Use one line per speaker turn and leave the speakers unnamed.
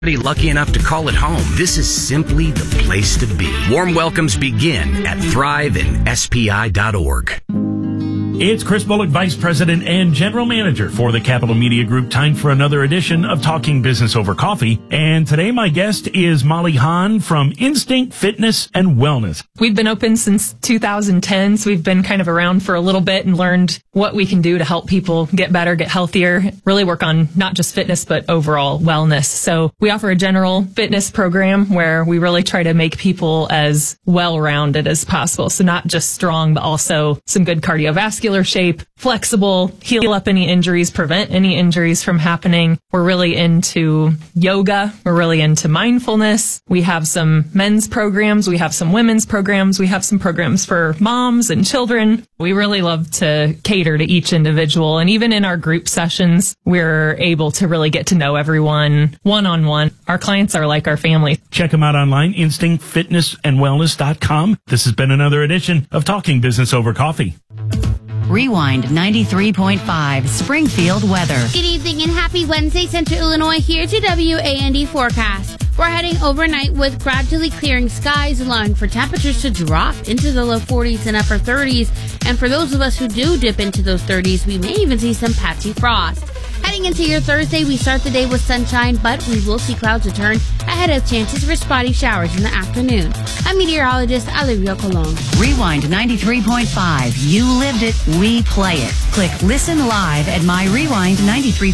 Lucky enough to call it home, this is simply the place to be. Warm welcomes begin at thriveandspi.org.
It's Chris Bullock, Vice President and General Manager for the Capital Media Group. Time for another edition of Talking Business Over Coffee. And today my guest is Molly Hahn from Instinct Fitness and Wellness.
We've been open since 2010, so we've been kind of around for a little bit and learned what we can do to help people get better, get healthier, really work on not just fitness, but overall wellness. So we offer a general fitness program where we really try to make people as well-rounded as possible. So not just strong, but also some good cardiovascular shape, flexible, heal up any injuries, prevent any injuries from happening. We're really into yoga. We're really into mindfulness. We have some men's programs. We have some women's programs. We have some programs for moms and children. We really love to cater to each individual. And even in our group sessions, we're able to really get to know everyone one-on-one. Our clients are like our family.
Check them out online, instinctfitnessandwellness.com. This has been another edition of Talking Business Over Coffee.
Rewind 93.5 Springfield weather.
Good evening and happy Wednesday, Central Illinois. Here's your WAND forecast. We're heading overnight with gradually clearing skies, allowing for temperatures to drop into the low 40s and upper 30s. And for those of us who do dip into those 30s, we may even see some patchy frost. Heading into your Thursday, we start the day with sunshine, but we will see clouds return ahead of chances for spotty showers in the afternoon. I'm meteorologist Olivia Colon.
Rewind 93.5. You lived it, we play it. Click Listen Live at My Rewind 93.